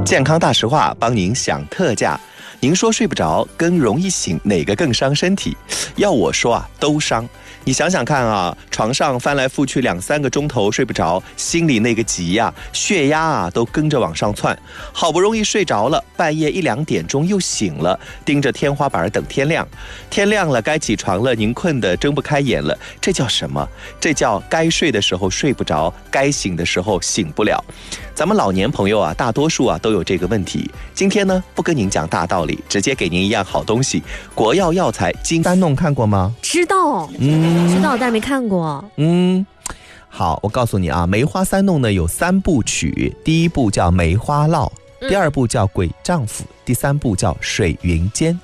健康大实话帮您享特价。您说睡不着跟容易醒哪个更伤身体？要我说啊，都伤。你想想看啊，床上翻来覆去2-3个钟头睡不着，心里那个急呀，血压啊都跟着往上窜。好不容易睡着了，半夜1-2点钟又醒了，盯着天花板等天亮。天亮了该起床了，您困得睁不开眼了，这叫什么？这叫该睡的时候睡不着，该醒的时候醒不了。咱们老年朋友啊，大多数啊都有这个问题。今天呢，不跟您讲大道理，直接给您一样好东西。国药药材金丹弄看过吗？ 知道，知道，但是没看过。 好，我告诉你啊，梅花三弄呢有3部曲，第1部叫梅花烙，第2部叫鬼丈夫，第3部叫水云间。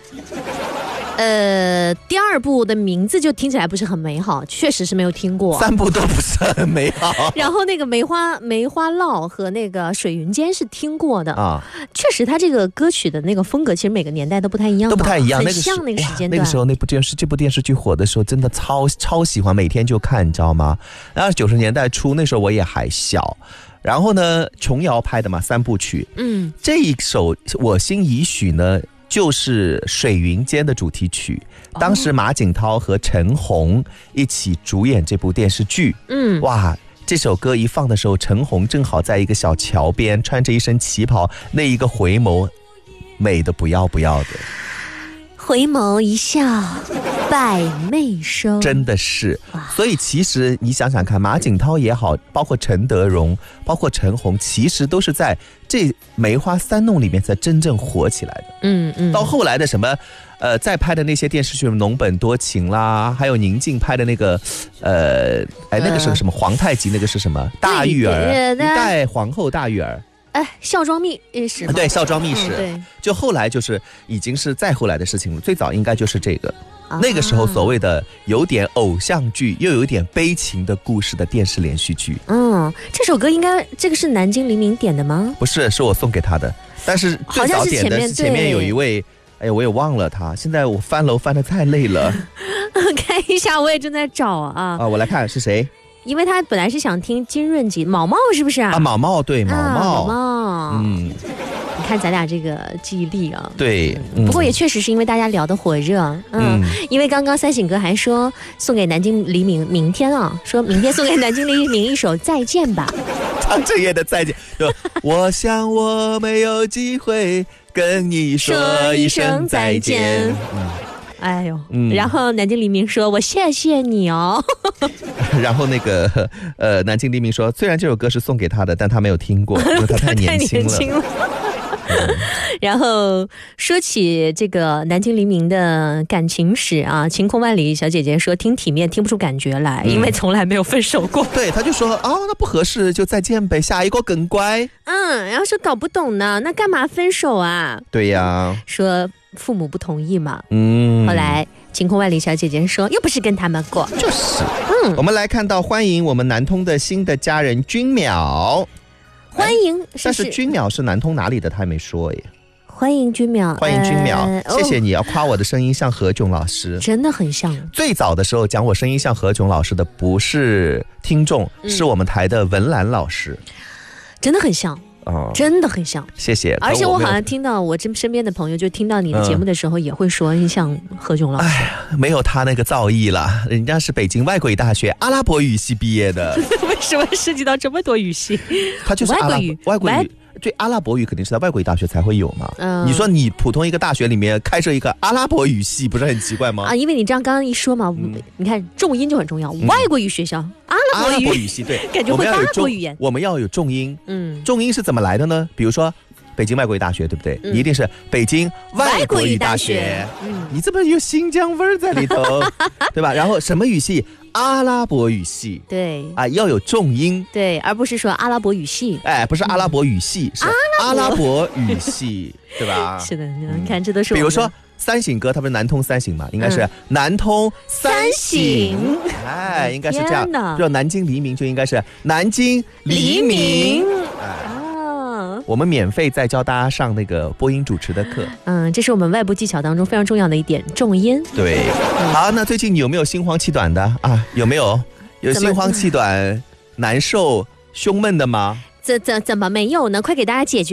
第2部的名字就听起来不是很美好，确实是没有听过。 3部都不是很美好。 然后那个梅花烙和那个水云间是听过的啊，确实他这个歌曲的那个风格其实每个年代都不太一样， 都不太一样， 很像那个时间段。 那个时候这部电视剧火的时候，真的超喜欢，每天就看，你知道吗？然后90年代初那时候我也还小。然后呢，琼瑶拍的嘛3部曲，这一首《我心已许》呢，就是水云间的主题曲。当时马景涛和陈红一起主演这部电视剧。哇，这首歌一放的时候，陈红正好在一个小桥边，穿着一身旗袍，那一个回眸，美得不要不要的。 回眸一笑百媚收， 真的是。所以其实你想想看，马景涛也好，包括陈德容，包括陈红，其实都是在这梅花三弄里面才真正火起来的。到后来的什么再拍的那些电视剧，浓本多情啦，还有宁静拍的那个那个是什么皇太极，那个是什么大玉儿，一代皇后大玉儿。 孝庄秘史， 对，孝庄秘史， 对， 就后来就是已经是再后来的事情了。最早应该就是这个，那个时候所谓的有点偶像剧又有一点悲情的故事的电视连续剧。 这首歌应该这个是南京黎明点的吗？ 不是，是我送给他的，但是最早点的是前面有一位，我也忘了他。现在我翻楼翻得太累了。 看一下，我也正在找啊。 我来看是谁。 因为他本来是想听金润吉毛毛，是不是啊？ 毛毛，对，毛毛。 你看咱俩这个记忆力啊。 对。 不过也确实是因为大家聊得火热。因为刚刚三省哥还说送给南京黎明，明天说明天送给南京黎明一首再见吧。 张震岳的再见，我想我没有机会跟你说一声再见。 哎呦，然后南京黎明说我谢谢你哦。 然后那个南京黎明说，虽然这首歌是送给他的，但他没有听过，因为他太年轻了。 然后说起这个南京黎明的感情史啊，晴空万里小姐姐说听体面听不出感觉来，因为从来没有分手过。 对，他就说那不合适就再见呗，下一个更乖。 然后说搞不懂呢，那干嘛分手啊？ 对呀， 说父母不同意嘛。后来晴空万里小姐姐说又不是跟他们过， 就是。我们来看到欢迎我们南通的新的家人君淼。 欢迎， 但是君淼是南通哪里的他还没说耶。 欢迎君淼， 欢迎君淼，谢谢你要夸我的声音像何炅老师， 真的很像。 最早的时候讲我声音像何炅老师的不是听众，是我们台的文兰老师， 真的很像。真的很像， 谢谢。 而且我好像听到我身边的朋友就听到你的节目的时候也会说像何炅老师。 没有他那个造诣了，人家是北京外国语大学阿拉伯语系毕业的。 为什么涉及到这么多语系？ 他就是外国语。对，阿拉伯语肯定是在外国语大学才会有嘛。你说你普通一个大学里面开设一个阿拉伯语系，不是很奇怪吗？ 因为你这样刚刚一说嘛，你看重音就很重要。外国语学校，阿拉伯语系，对， 感觉会阿拉伯语言。 我们要有重音。重音是怎么来的呢？比如说北京外国语大学，对不对？你一定是北京外国语大学。你这么有新疆味儿在里头，对吧？然后什么语系？阿拉伯语系， 对要有重音， 对，而不是说阿拉伯语系， 不是阿拉伯语系，是阿拉伯语系，对吧？ 是的，你看这都是。 比如说三省歌，它不是南通三省嘛，应该是南通三省，应该是这样。比如南京黎明就应该是南京黎明。我们免费在教大家上那个播音主持的课。 这是我们外部技巧当中非常重要的一点，重音。 对，好，那最近你有没有心慌气短的啊？有没有心慌气短、难受、胸闷的吗？ 怎么没有呢？快给大家解决。